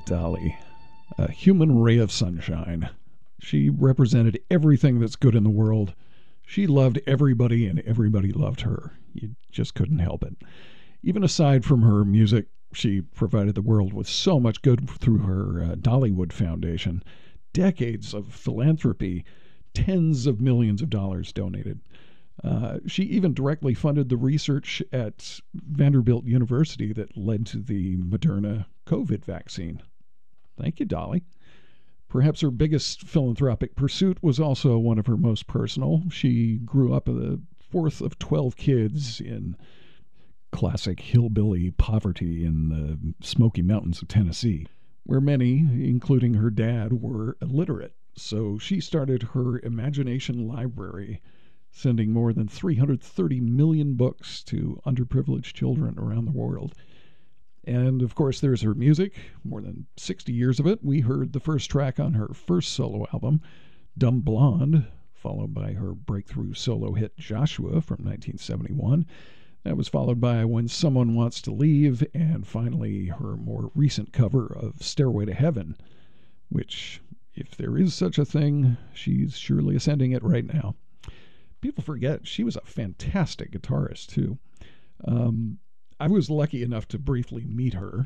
Dolly, a human ray of sunshine. She represented everything that's good in the world. She loved everybody and everybody loved her. You just couldn't help it. Even aside from her music, she provided the world with so much good through her Dollywood Foundation. Decades of philanthropy, tens of millions of dollars donated. She even directly funded the research at Vanderbilt University that led to the Moderna COVID vaccine. Thank you, Dolly. Perhaps her biggest philanthropic pursuit was also one of her most personal. She grew up the fourth of 12 kids in classic hillbilly poverty in the Smoky Mountains of Tennessee, where many, including her dad, were illiterate. So she started her Imagination Library, sending more than 330 million books to underprivileged children around the world. And of course, there's her music, more than 60 years of it. We heard the first track on her first solo album, Dumb Blonde, followed by her breakthrough solo hit Joshua from 1971. That was followed by When Someone Wants to Leave, and finally her more recent cover of Stairway to Heaven, which, if there is such a thing, she's surely ascending it right now. People forget she was a fantastic guitarist, too. I was lucky enough to briefly meet her.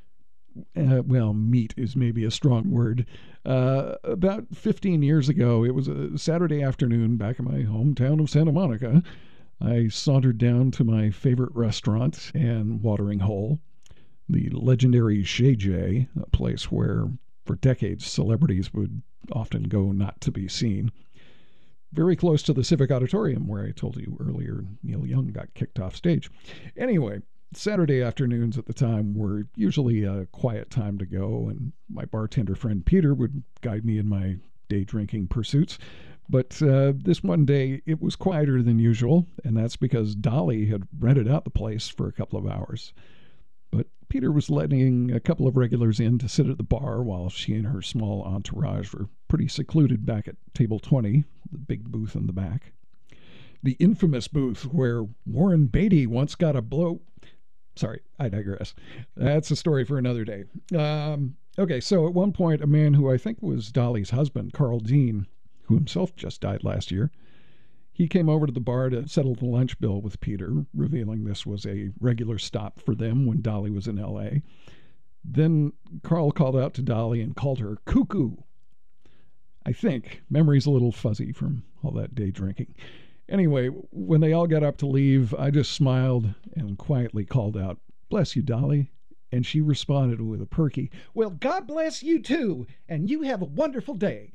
Well, meet is maybe a strong word. About 15 years ago, it was a Saturday afternoon back in my hometown of Santa Monica. I sauntered down to my favorite restaurant and watering hole, the legendary Chez J, a place where, for decades, celebrities would often go not to be seen. Very close to the Civic Auditorium, where I told you earlier Neil Young got kicked off stage. Anyway, Saturday afternoons at the time were usually a quiet time to go, and my bartender friend Peter would guide me in my day drinking pursuits. But this one day, it was quieter than usual, and that's because Dolly had rented out the place for a couple of hours. But Peter was letting a couple of regulars in to sit at the bar while she and her small entourage were pretty secluded back at table 20, the big booth in the back. The infamous booth where Warren Beatty once got a blow. Sorry, I digress. That's a story for another day. Okay, so at one point, a man who I think was Dolly's husband, Carl Dean, who himself just died last year, he came over to the bar to settle the lunch bill with Peter, revealing this was a regular stop for them when Dolly was in L.A. Then Carl called out to Dolly and called her cuckoo. I think. Memory's a little fuzzy from all that day drinking. Anyway, when they all got up to leave, I just smiled and quietly called out, "Bless you, Dolly." And she responded with a perky, "Well, God bless you too, and you have a wonderful day."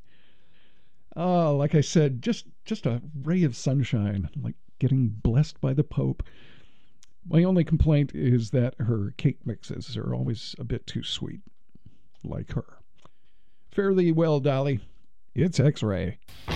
Oh, like I said, just a ray of sunshine, like getting blessed by the Pope. My only complaint is that her cake mixes are always a bit too sweet, like her. Fare thee well, Dolly. It's X-Ray.